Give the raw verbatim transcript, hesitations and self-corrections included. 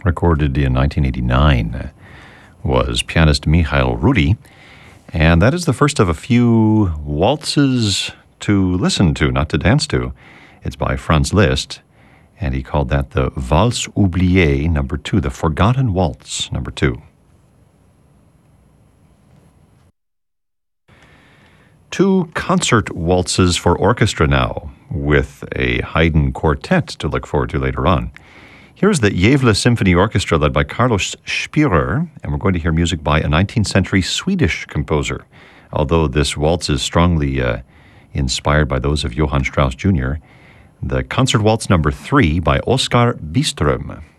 recorded in nineteen eighty-nine, was pianist Michael Rudi, and that is the first of a few waltzes to listen to, not to dance to. It's by Franz Liszt, and he called that the Valse Oubliée number two, the Forgotten Waltz number two. Two concert waltzes for orchestra now, with a Haydn quartet to look forward to later on. Here's the Gävle Symphony Orchestra led by Carlos Spirer, and we're going to hear music by a nineteenth century Swedish composer, although this waltz is strongly uh, inspired by those of Johann Strauss Junior The Concert Waltz number three by Oskar Byström.